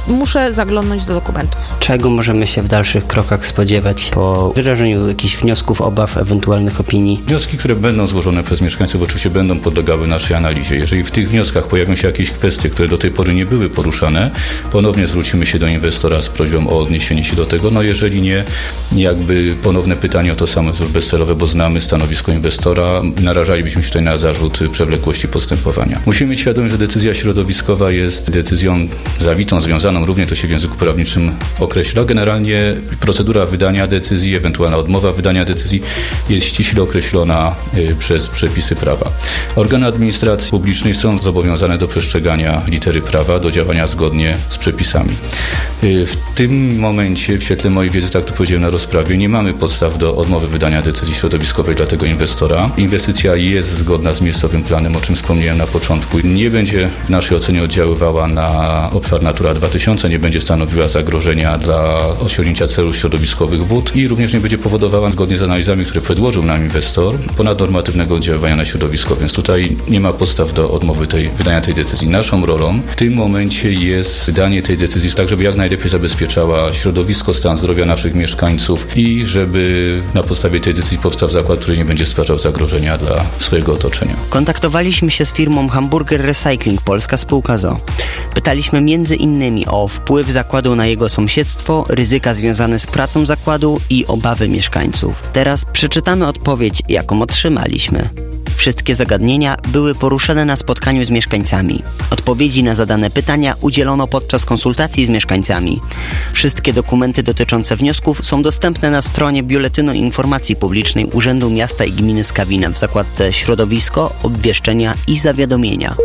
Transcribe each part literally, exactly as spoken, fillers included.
muszę zaglądnąć do dokumentów. Czego możemy się w dalszych krokach spodziewać po wyrażeniu jakichś wniosków, obaw, ewentualnych opinii? Wnioski, które będą złożone przez mieszkańców, oczywiście będą podlegały naszej analizie. Jeżeli w tych wnioskach pojawią się jakieś kwestie, które do tej pory nie były poruszane, ponownie zwrócimy się do inwestora z prośbą o odniesienie się do tego. No jeżeli nie, jakby ponowne pytanie o to samo jest już bezcelowe, bo znamy stanowisko inwestora, narażalibyśmy się tutaj na zarzut przewlekłości postępowania. Musimy mieć świadomość, że decyzja środowiskowa jest decyzją zawitą, związaną, również to się w języku prawniczym określa. Generalnie procedura wydania decyzji, ewentualna odmowa wydania decyzji jest ściśle określona przez przepisy prawa. Organy administracji publicznej są zobowiązane do przestrzegania litery prawa, do działania zgodnie z przepisami. W tym momencie, w świetle mojej wiedzy, tak tu powiedziałem na rozprawie, nie mamy podstaw do odmowy wydania decyzji środowiskowej dla tego inwestora. Inwestycja jest zgodna z miejscowym planem, o czym wspomniałem na początku. Nie będzie w naszej ocenie oddziaływała na obszar Natura dwa tysiące, nie będzie stanowiła zagrożenia dla osiągnięcia celów środowiskowych wód i również nie będzie powodowała, zgodnie z analizami, które przedłożył nam inwestor, ponadnormatywnego oddziaływania na środowisko, więc tutaj nie ma podstaw do odmowy tej, wydania tej decyzji. Naszą rolą w tym momencie jest wydanie tej decyzji tak, żeby jak najlepiej zabezpieczała środowisko, stan zdrowia naszych mieszkańców i żeby na podstawie tej decyzji powstał zakład, który nie będzie stwarzał zagrożenia dla swojego otoczenia. Kontaktowaliśmy się z firmą Hamburger Recycling Polska Spółka z o o. Pytaliśmy między innymi o wpływ zakładu na jego sąsiedztwo, ryzyka związane z pracą zakładu i obawy mieszkańców. Teraz przeczytamy odpowiedź, jaką otrzymaliśmy. Wszystkie zagadnienia były poruszane na spotkaniu z mieszkańcami. Odpowiedzi na zadane pytania udzielono podczas konsultacji z mieszkańcami. Wszystkie dokumenty dotyczące wniosków są dostępne na stronie Biuletynu Informacji Publicznej Urzędu Miasta i Gminy Skawina w zakładce Środowisko, Obwieszczenia i Zawiadomienia.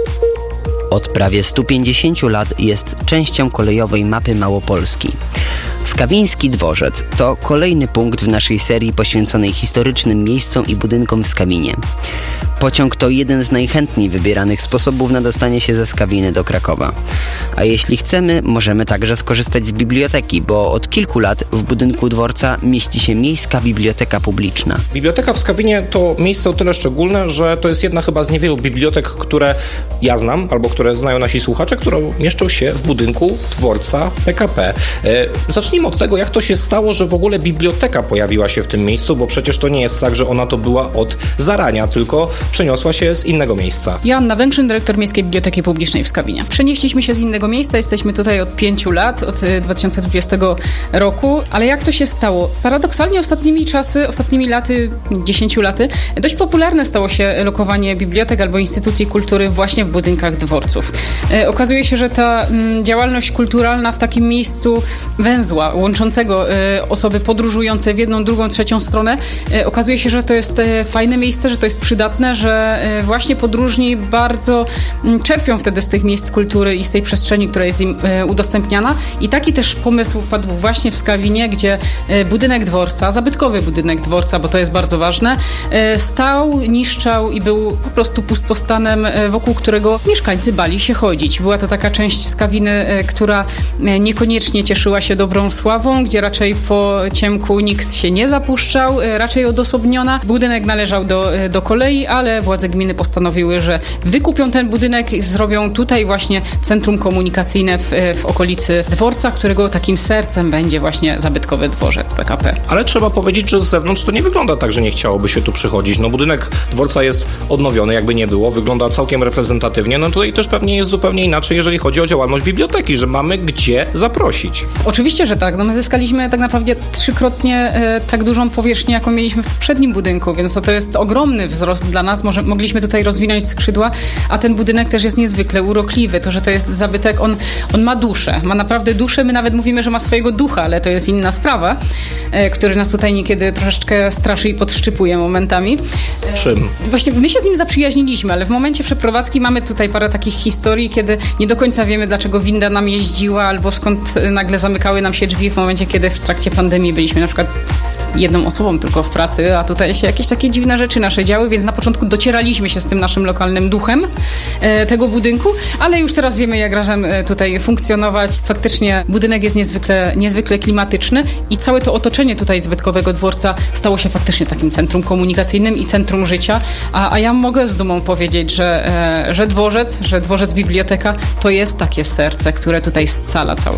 Od prawie stu pięćdziesięciu lat jest częścią kolejowej mapy Małopolski. Skawiński Dworzec to kolejny punkt w naszej serii poświęconej historycznym miejscom i budynkom w Skawinie. Pociąg to jeden z najchętniej wybieranych sposobów na dostanie się ze Skawiny do Krakowa. A jeśli chcemy, możemy także skorzystać z biblioteki, bo od kilku lat w budynku dworca mieści się Miejska Biblioteka Publiczna. Biblioteka w Skawinie to miejsce o tyle szczególne, że to jest jedna chyba z niewielu bibliotek, które ja znam, albo które znają nasi słuchacze, które mieszczą się w budynku dworca P K P. E, zacznijmy od tego, jak to się stało, że w ogóle biblioteka pojawiła się w tym miejscu, bo przecież to nie jest tak, że ona to była od zarania, tylko przeniosła się z innego miejsca. Joanna Węgrzyn, dyrektor Miejskiej Biblioteki Publicznej w Skawinie. Przenieśliśmy się z innego miejsca, jesteśmy tutaj od pięciu lat, od dwa tysiące dwudziestego roku, ale jak to się stało? Paradoksalnie ostatnimi czasy, ostatnimi laty, dziesięciu laty, dość popularne stało się lokowanie bibliotek albo instytucji kultury właśnie w budynkach dworców. E, okazuje się, że ta m, działalność kulturalna w takim miejscu węzła, łączącego e, osoby podróżujące w jedną, drugą, trzecią stronę, e, okazuje się, że to jest e, fajne miejsce, że to jest przydatne, że e, właśnie podróżni bardzo m, czerpią wtedy z tych miejsc kultury i z tej przestrzeni, która jest im e, udostępniana. I taki też pomysł padł właśnie w Skawinie, gdzie e, budynek dworca, zabytkowy budynek dworca, bo to jest bardzo ważne, e, stał, niszczał i był po prostu pustostanem, e, wokół którego mieszkańcy bali się chodzić. Była to taka część Skawiny, e, która e, niekoniecznie cieszyła się dobrą sławą, gdzie raczej po ciemku nikt się nie zapuszczał, e, raczej odosobniona. Budynek należał do, e, do kolei, ale władze gminy postanowiły, że wykupią ten budynek i zrobią tutaj właśnie centrum komunikacyjne w, w okolicy dworca, którego takim sercem będzie właśnie zabytkowy dworzec P K P. Ale trzeba powiedzieć, że z zewnątrz to nie wygląda tak, że nie chciałoby się tu przychodzić. No budynek dworca jest odnowiony, jakby nie było, wygląda całkiem reprezentatywnie. No tutaj też pewnie jest zupełnie inaczej, jeżeli chodzi o działalność biblioteki, że mamy gdzie zaprosić. Oczywiście, że tak. No my zyskaliśmy tak naprawdę trzykrotnie e, tak dużą powierzchnię, jaką mieliśmy w poprzednim budynku, więc to, to jest ogromny wzrost dla nas. Może mogliśmy tutaj rozwinąć skrzydła, a ten budynek też jest niezwykle urokliwy. To, że to jest zabytek, on, on ma duszę. Ma naprawdę duszę. My nawet mówimy, że ma swojego ducha, ale to jest inna sprawa, e, który nas tutaj niekiedy troszeczkę straszy i podszczypuje momentami. E, Czym? Właśnie my się z nim zaprzyjaźniliśmy, ale w momencie przeprowadzki mamy tutaj parę takich historii, kiedy nie do końca wiemy, dlaczego winda nam jeździła, albo skąd nagle zamykały nam się drzwi w momencie, kiedy w trakcie pandemii byliśmy na przykład jedną osobą tylko w pracy, a tutaj się jakieś takie dziwne rzeczy nasze działy, więc na początku docieraliśmy się z tym naszym lokalnym duchem e, tego budynku, ale już teraz wiemy, jak razem tutaj funkcjonować. Faktycznie budynek jest niezwykle, niezwykle klimatyczny i całe to otoczenie tutaj zabytkowego dworca stało się faktycznie takim centrum komunikacyjnym i centrum życia, a, a ja mogę z dumą powiedzieć, że, e, że dworzec, że dworzec biblioteka to jest takie serce, które tutaj scala cały